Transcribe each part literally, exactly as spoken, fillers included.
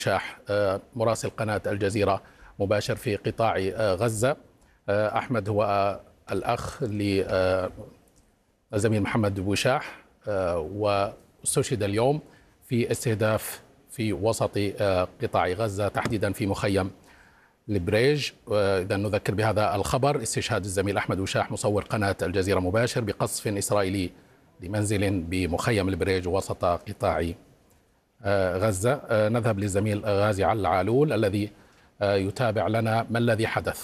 شاح مراسل قناة الجزيرة مباشر في قطاع غزة. أحمد هو الأخ للزميل محمد بوشاح، واستشهد اليوم في استهداف في وسط قطاع غزة تحديدا في مخيم البريج. إذا نذكر بهذا الخبر: استشهاد الزميل أحمد بوشاح مصور قناة الجزيرة مباشر بقصف إسرائيلي لمنزل بمخيم البريج وسط قطاع غزة. نذهب للزميل غازي العالول الذي يتابع لنا ما الذي حدث.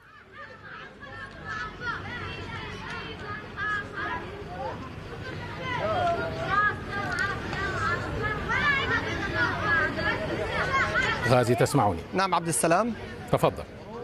غازي تسمعني؟ نعم عبد السلام، تفضل.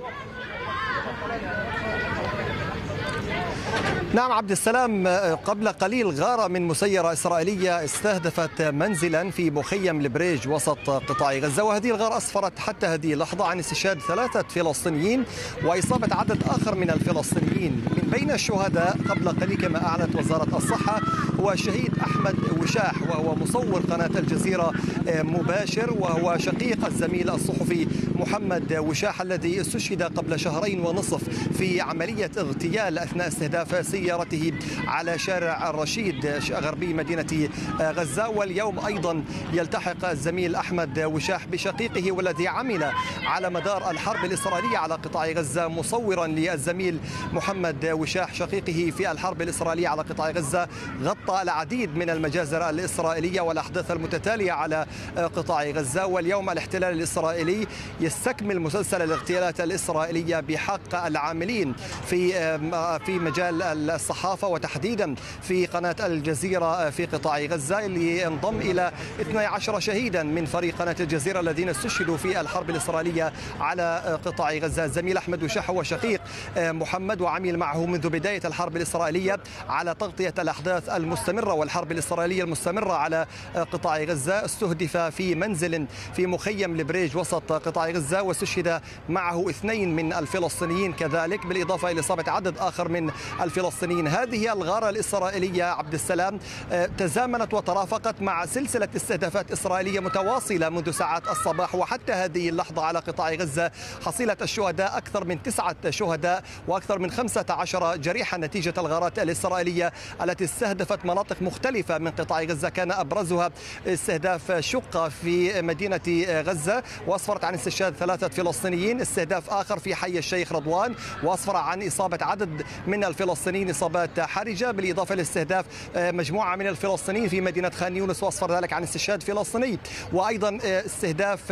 نعم عبد السلام، قبل قليل غارة من مسيرة إسرائيلية استهدفت منزلا في مخيم البريج وسط قطاع غزة، وهذه الغارة أسفرت حتى هذه اللحظة عن استشهاد ثلاثة فلسطينيين وإصابة عدد آخر من الفلسطينيين. من بين الشهداء قبل قليل كما أعلنت وزارة الصحة هو الشهيد أحمد بوشاح، وهو مصور قناة الجزيرة مباشر، وهو شقيق الزميل الصحفي محمد بوشاح الذي استشهد قبل شهرين ونصف في عملية اغتيال أثناء استهداف سيارته على شارع الرشيد غربي مدينة غزة. واليوم أيضا يلتحق الزميل أحمد بوشاح بشقيقه والذي عمل على مدار الحرب الإسرائيلية على قطاع غزة مصورا للزميل محمد بوشاح شقيقه في الحرب الإسرائيلية على قطاع غزة. غطى العديد من المجازر الإسرائيلية والأحداث المتتالية على قطاع غزة. واليوم الاحتلال الإسرائيلي يستكمل مسلسل الاغتيالات الإسرائيلية بحق العاملين في في مجال الصحافة وتحديدا في قناة الجزيرة في قطاع غزة، اللي انضم إلى اثني عشر شهيدا من فريق قناة الجزيرة الذين استشهدوا في الحرب الإسرائيلية على قطاع غزة. الزميل أحمد بوشاح هو شقيق محمد وعمل معه منذ بداية الحرب الإسرائيلية على تغطية الأحداث المستمرة والحرب الإسرائيلية المستمرة على قطاع غزة. استهدف في منزل في مخيم البريج وسط قطاع غزة واستشهد معه اثنين من الفلسطينيين كذلك، بالإضافة إلى إصابة عدد آخر من الفلسطينيين. هذه الغارة الإسرائيلية عبد السلام تزامنت وترافقت مع سلسلة استهدافات إسرائيلية متواصلة منذ ساعات الصباح وحتى هذه اللحظة على قطاع غزة. حصيلة الشهداء أكثر من تسعة شهداء وأكثر من خمسة عشر جريحا نتيجة الغارات الإسرائيلية التي استهدفت مناطق مختلفة من قطاع غزة، كان أبرزها استهداف شقة في مدينة غزة وأسفرت عن استشهاد ثلاثة فلسطينيين، استهداف آخر في حي الشيخ رضوان وأسفر عن إصابة عدد من الفلسطينيين إصابات حرجة، بالإضافة لاستهداف مجموعة من الفلسطينيين في مدينة خان يونس وأسفر ذلك عن استشهاد فلسطيني، وأيضا استهداف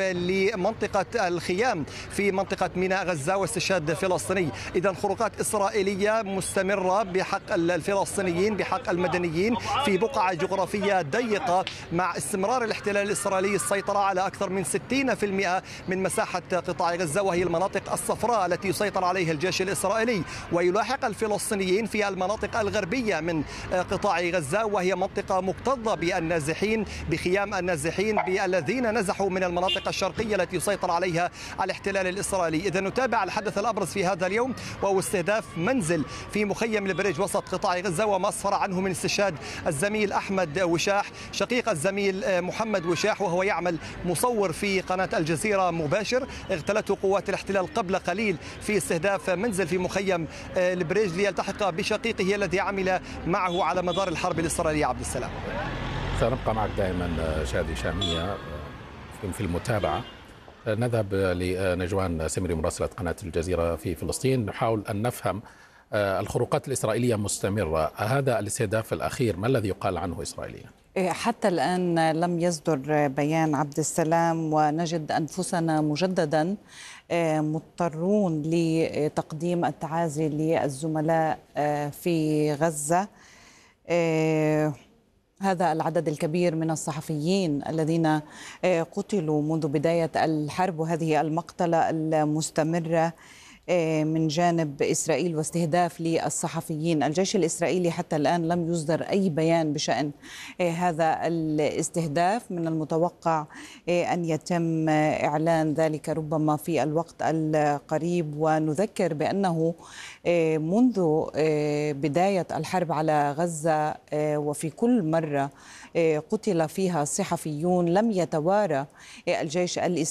لمنطقة الخيام في منطقة ميناء غزة واستشهاد فلسطيني. إذا خروقات إسرائيلية مستمرة بحق الفلسطينيين بحق المدنيين في بقعة جغرافية ضيقة، مع استمرار الاحتلال الإسرائيلي السيطرة على أكثر من ستين بالمئة من مساحة قطاع غزة، وهي المناطق الصفراء التي يسيطر عليها الجيش الإسرائيلي، ويلاحق الفلسطينيين في المناطق الغربية من قطاع غزة، وهي منطقة مكتظة بالنازحين بخيام النازحين الذين نزحوا من المناطق الشرقية التي يسيطر عليها الاحتلال الإسرائيلي. إذا نتابع الحدث الأبرز في هذا اليوم وهو استهداف منزل في مخيم البريج وسط قطاع غزة، وما أسفر عنه من استشهاد الزميل أحمد بوشاح شقيق الزميل محمد بوشاح، وهو يعمل مصور في قناة الجزيرة مباشر. اغتالته قوات الاحتلال قبل قليل في استهداف منزل في مخيم البريج ليلتحق بشقيقه الذي عمل معه على مدار الحرب الإسرائيلية. عبد السلام، سنبقى معك دائما شادي شامية في المتابعة. نذهب لنجوان سمري مراسلة قناة الجزيرة في فلسطين، نحاول أن نفهم الخروقات الإسرائيلية مستمرة. هذا الاستهداف الأخير ما الذي يقال عنه إسرائيليا؟ حتى الآن لم يصدر بيان عبد السلام، ونجد أنفسنا مجددا مضطرون لتقديم التعازي للزملاء في غزة. هذا العدد الكبير من الصحفيين الذين قتلوا منذ بداية الحرب، وهذه المقتلة المستمرة من جانب إسرائيل واستهداف للصحفيين. الجيش الإسرائيلي حتى الآن لم يصدر أي بيان بشأن هذا الاستهداف، من المتوقع أن يتم إعلان ذلك ربما في الوقت القريب. ونذكر بأنه منذ بداية الحرب على غزة وفي كل مرة قتل فيها صحفيون لم يتوارى الجيش الإسرائيلي